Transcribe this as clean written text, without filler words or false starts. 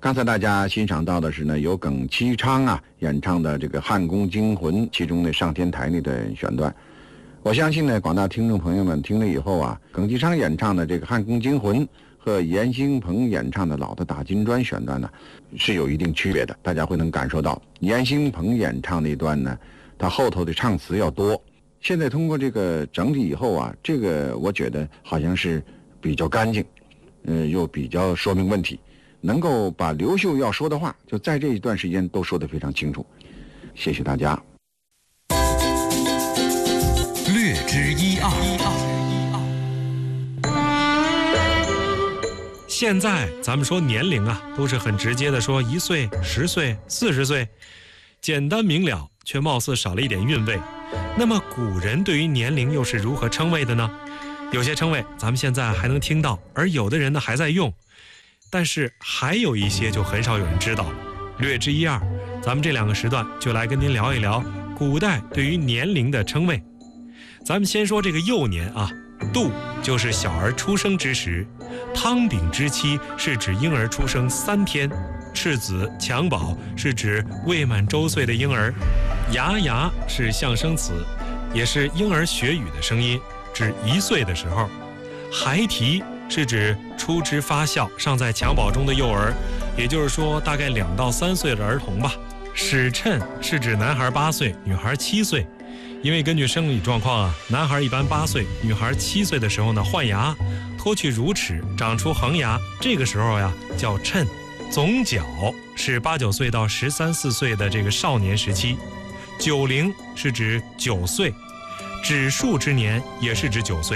刚才大家欣赏到的是呢，由耿其昌演唱的这个《汉宫惊魂》其中的上天台那段选段。我相信呢，广大听众朋友们听了以后耿其昌演唱的这个《汉宫惊魂》和严兴鹏演唱的《老的大金砖》选段呢，是有一定区别的。大家会能感受到，严兴鹏演唱那段呢，他后头的唱词要多。现在通过这个整体以后这个我觉得好像是比较干净，又比较说明问题，能够把刘秀要说的话，就在这一段时间都说得非常清楚。谢谢大家。 略知一二。 现在咱们说年龄都是很直接的说1岁、10岁、40岁，简单明了，却貌似少了一点韵味。那么古人对于年龄又是如何称谓的呢？有些称谓咱们现在还能听到，而有的人呢还在用，但是还有一些就很少有人知道了。略知一二，咱们这2个时段就来跟您聊一聊古代对于年龄的称谓。咱们先说这个幼年度就是小儿出生之时，汤丙之期是指婴儿出生3天，赤子、襁褓是指未满周岁的婴儿，牙牙是象声词，也是婴儿学语的声音，指1岁的时候。孩提是指初知发笑尚在襁褓中的幼儿，也就是说大概2到3岁的儿童吧。始称是指男孩8岁，女孩7岁，因为根据生理状况男孩一般8岁，女孩7岁的时候呢换牙，脱去乳齿，长出恒牙，这个时候叫称。总角是8、9岁到13、14岁的这个少年时期，九龄是指9岁，指数之年也是指9岁。